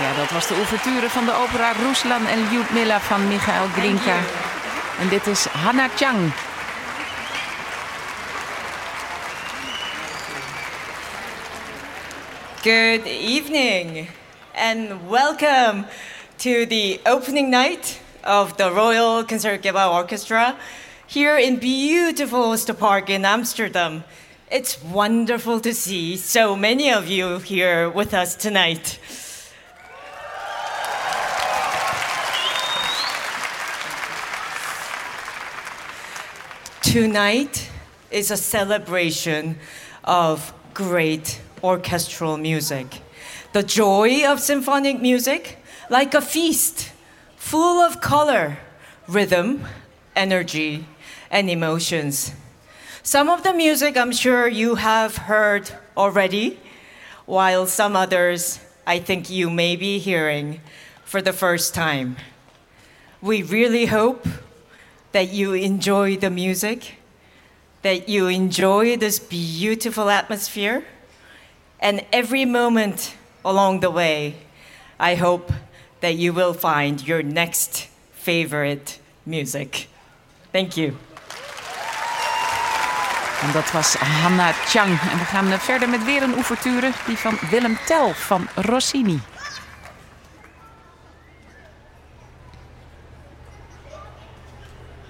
Ja, dat was de ouverture van de opera Ruslan en Lyudmila van Michael Glinka. En dit is Hana Chang. Good evening and welcome to the opening night of the Royal Concertgebouw Orchestra here in beautiful Oosterpark in Amsterdam. It's wonderful to see so many of you here with us tonight. Tonight is a celebration of great orchestral music. The joy of symphonic music, like a feast, full of color, rhythm, energy, and emotions. Some of the music I'm sure you have heard already, while some others I think you may be hearing for the first time. We really hope that you enjoy the music, that you enjoy this beautiful atmosphere, and every moment along the way, I hope that you will find your next favorite music. Thank you. En dat was Hana Chang. En we gaan verder met weer een ouverture, die van Willem Tell van Rossini.